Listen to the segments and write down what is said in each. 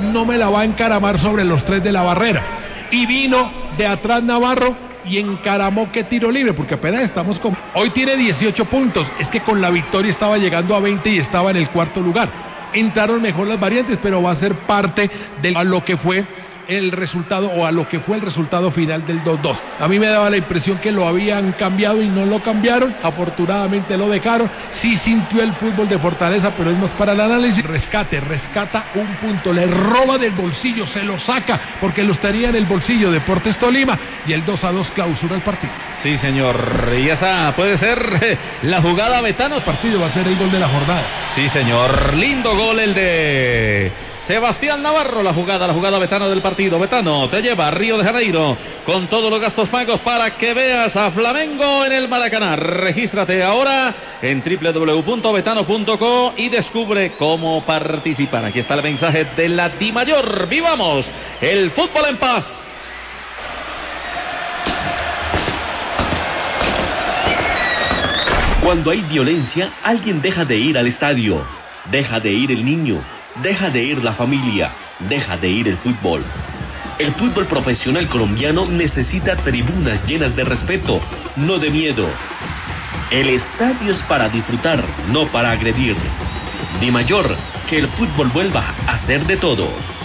no me la va a encaramar sobre los 3 de la barrera. Y vino de atrás Navarro y encaramó que tiro libre, porque apenas estamos con... Hoy tiene 18 puntos, es que con la victoria estaba llegando a 20 y estaba en el 4º lugar. Entraron mejor las variantes, pero va a ser parte de a lo que fue el resultado o a lo que fue el resultado final del 2-2. A mí me daba la impresión que lo habían cambiado y no lo cambiaron, afortunadamente lo dejaron. Sí sintió el fútbol de Fortaleza, pero es más para el análisis. Rescata un punto, le roba del bolsillo, se lo saca porque los tenía en el bolsillo Deportes Tolima y el 2-2 clausura el partido. Sí, señor, y esa puede ser la jugada, Betano. El partido va a ser el gol de la jornada. Sí, señor, lindo gol el de Sebastián Navarro, la jugada Betano del partido. Betano te lleva a Río de Janeiro con todos los gastos pagos para que veas a Flamengo en el Maracaná. Regístrate ahora en www.betano.co y descubre cómo participar. Aquí está el mensaje de la Dimayor. ¡Vivamos el fútbol en paz! Cuando hay violencia, alguien deja de ir al estadio, deja de ir el niño, deja de ir la familia, deja de ir el fútbol. El fútbol profesional colombiano necesita tribunas llenas de respeto, no de miedo. El estadio es para disfrutar, no para agredir. Dimayor, que el fútbol vuelva a ser de todos.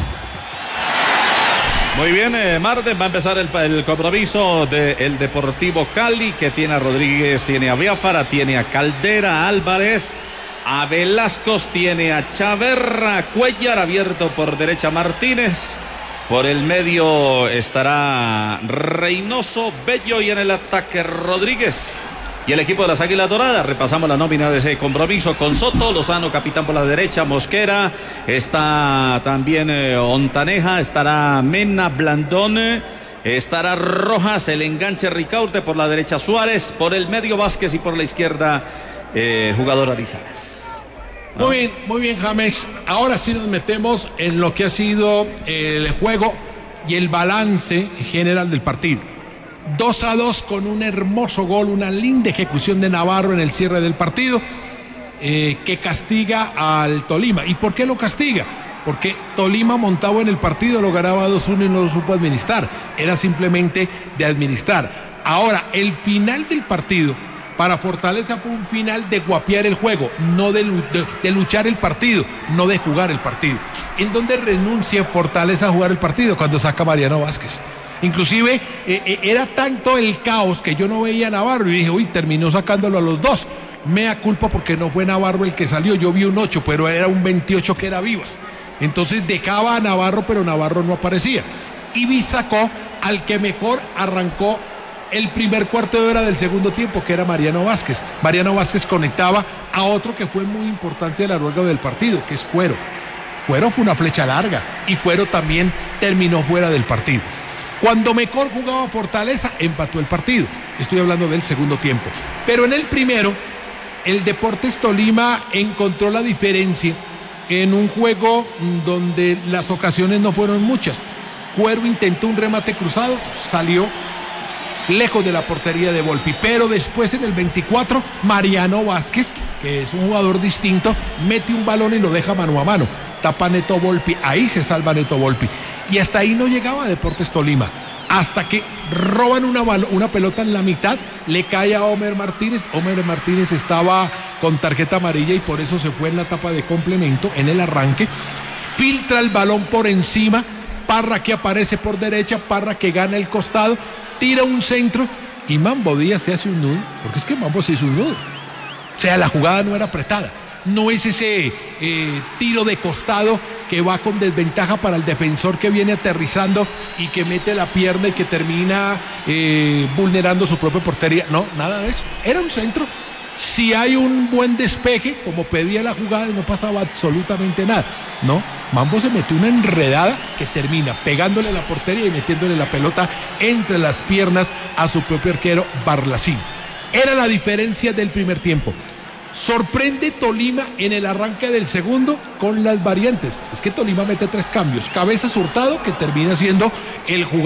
Muy bien, Martes va a empezar el compromiso del Deportivo Cali, que tiene a Rodríguez, tiene a Biafara, tiene a Caldera, a Álvarez, a Velascos, tiene a Chaverra, Cuellar, abierto por derecha Martínez, por el medio estará Reynoso, Bello y en el ataque Rodríguez. Y el equipo de las Águilas Doradas, repasamos la nómina de ese compromiso con Soto, Lozano, capitán por la derecha, Mosquera, está también Ontaneja, estará Mena, Blandón, estará Rojas, el enganche Ricaurte, por la derecha Suárez, por el medio Vázquez y por la izquierda jugador Arizares. ¿No? Muy bien, James. Ahora sí nos metemos en lo que ha sido el juego y el balance general del partido. 2-2 con un hermoso gol, una linda ejecución de Navarro en el cierre del partido, que castiga al Tolima. ¿Y por qué lo castiga? Porque Tolima montado en el partido lo ganaba 2-1 y no lo supo administrar. Era simplemente de administrar. Ahora, el final del partido para Fortaleza fue un final de guapear el juego, no de luchar el partido, no de jugar el partido. ¿En dónde renuncia Fortaleza a jugar el partido? Cuando saca a Mariano Vázquez. Inclusive era tanto el caos que yo no veía a Navarro y dije, uy, terminó sacándolo a los dos. Mea culpa porque no fue Navarro el que salió, yo vi un 8, pero era un 28 que era Vivas. Entonces dejaba a Navarro, pero Navarro no aparecía. Y sacó al que mejor arrancó el primer cuarto de hora del segundo tiempo, que era Mariano Vázquez. Mariano Vázquez conectaba a otro que fue muy importante a lo largo del partido, que es Cuero. Cuero fue una flecha larga y Cuero también terminó fuera del partido. Cuando mejor jugaba Fortaleza, empató el partido. Estoy hablando del segundo tiempo. Pero en el primero, el Deportes Tolima encontró la diferencia en un juego donde las ocasiones no fueron muchas. Cuero intentó un remate cruzado, salió lejos de la portería de Volpi. Pero después, en el 24, Mariano Vázquez, que es un jugador distinto, mete un balón y lo deja mano a mano. Tapa Neto Volpi, ahí se salva Neto Volpi. Y hasta ahí no llegaba Deportes Tolima, hasta que roban una pelota en la mitad, le cae a Homer Martínez. Homer Martínez estaba con tarjeta amarilla y por eso se fue en la etapa de complemento, en el arranque. Filtra el balón por encima, Parra que aparece por derecha, Parra que gana el costado, tira un centro y Mambo Díaz se hace un nudo, porque es que Mambo se hizo un nudo. O sea, la jugada no era apretada. No es ese tiro de costado que va con desventaja para el defensor que viene aterrizando y que mete la pierna y que termina vulnerando su propia portería. No, nada de eso. Era un centro. Si hay un buen despeje, como pedía la jugada, no pasaba absolutamente nada. No, Mambo se metió una enredada que termina pegándole a la portería y metiéndole la pelota entre las piernas a su propio arquero Barlacín. Era la diferencia del primer tiempo. Sorprende Tolima en el arranque del segundo con las variantes. Es que Tolima mete 3 cambios. Cabezas Hurtado, que termina siendo el jugador